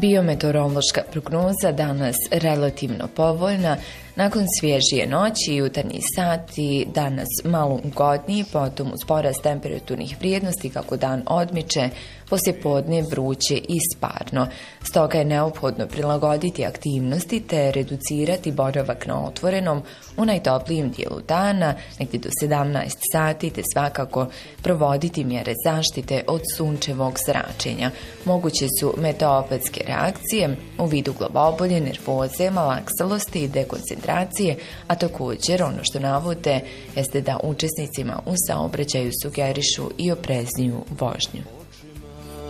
Biometeorološka prognoza danas relativno povoljna, nakon svježije noći i jutarnji sati danas malo ugodniji, potom uz porast temperaturnih vrijednosti kako dan odmiče, poslijepodne vruće i sparno. Stoga je neophodno prilagoditi aktivnosti te reducirati boravak na otvorenom u najtoplijem dijelu dana, negdje do 17 sati, te svakako provoditi mjere zaštite od sunčevog zračenja. Moguće su meteopatske reakcije u vidu glavobolje, nervoze, malaksalosti i dekoncentracije, a također ono što navode jeste da učesnicima u saobraćaju sugerišu i oprezniju vožnju.